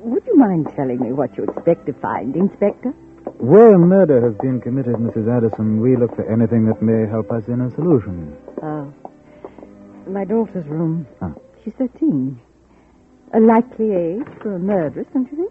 Would you mind telling me what you expect to find, Inspector? Where a murder has been committed, Mrs. Addison, we look for anything that may help us in a solution. My daughter's room. Ah. She's 13. A likely age for a murderess, don't you